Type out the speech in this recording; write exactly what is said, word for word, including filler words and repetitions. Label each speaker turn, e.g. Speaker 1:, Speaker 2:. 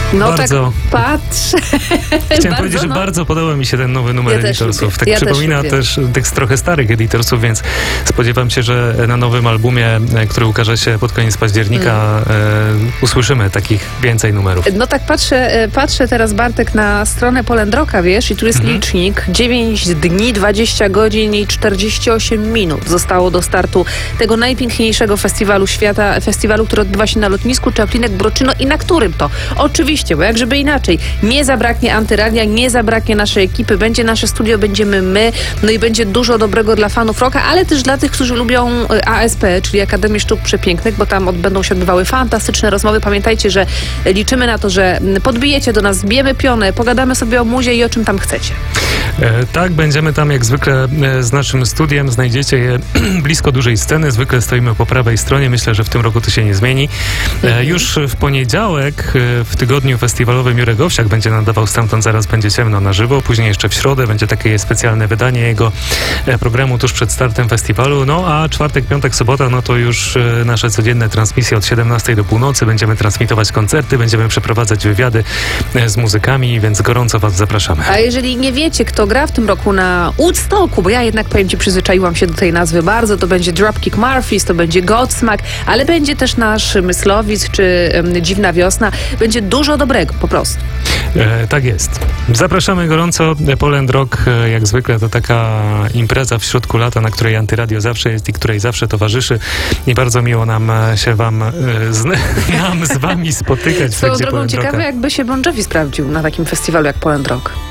Speaker 1: No
Speaker 2: bardzo...
Speaker 1: tak, patrz.
Speaker 2: Chciałem
Speaker 1: bardzo,
Speaker 2: powiedzieć, że
Speaker 1: no.
Speaker 2: bardzo podoba mi się ten nowy numer
Speaker 1: Ja też
Speaker 2: Editorsów. Tak
Speaker 1: lubię. Ja
Speaker 2: przypomina
Speaker 1: też
Speaker 2: też, też tych trochę starych Editorsów, więc spodziewam się, że na nowym albumie, który ukaże się pod koniec października, mm. e, usłyszymy takich więcej numerów.
Speaker 1: No tak patrzę, patrzę teraz, Bartek, na stronę Polendroka, wiesz, i tu jest mm-hmm. licznik. dziewięć dni, dwadzieścia godzin i czterdzieści osiem minut zostało do startu tego najpiękniejszego festiwalu świata, festiwalu, który odbywa się na lotnisku Czaplinek-Broczyno i na którym to? Oczywiście, bo jak żeby inaczej, nie zabraknie Antyradia, nie zabraknie naszej ekipy, będzie nasze studio, będziemy my, no i będzie dużo dobrego dla fanów rocka, ale też dla tych, którzy lubią A S P, czyli Akademię Sztuk Przepięknych, bo tam będą się odbywały fantastyczne rozmowy. Pamiętajcie, że liczymy na to, że podbijecie do nas, zbijemy pionę, pogadamy sobie o muzie i o czym tam chcecie.
Speaker 2: E, tak, będziemy tam jak zwykle e, z naszym studiem, znajdziecie je blisko dużej sceny, zwykle stoimy po prawej stronie, myślę, że w tym roku to się nie zmieni. E, już w poniedziałek, e, w tygodniu festiwalowym Jurek Owsiak będzie nadawał stamtąd Zaraz będzie ciemno na żywo, później jeszcze w środę będzie takie specjalne wydanie jego e, programu tuż przed startem festiwalu, no a czwartek, piątek, sobota, no to już e, nasze codzienne transmisje od siedemnastej do północy, będziemy transmitować koncerty, będziemy przeprowadzać wywiady e, z muzykami, więc gorąco was zapraszamy.
Speaker 1: A jeżeli nie wiecie, kto gra w tym roku na Woodstocku, bo ja jednak, powiem ci, przyzwyczaiłam się do tej nazwy bardzo, to będzie Dropkick Murphys, to będzie Godsmack, ale będzie też nasz Myslowic czy um, Dziwna Wiosna. Będzie dużo dobrego, po prostu.
Speaker 2: E, tak jest. Zapraszamy gorąco. Poland Rock, e, jak zwykle, to taka impreza w środku lata, na której Antyradio zawsze jest i której zawsze towarzyszy. I bardzo miło nam się wam, e, z, nam z wami spotykać.
Speaker 1: Swoją drogą ciekawe, jakby się Bon Jovi sprawdził na takim festiwalu jak Poland Rock.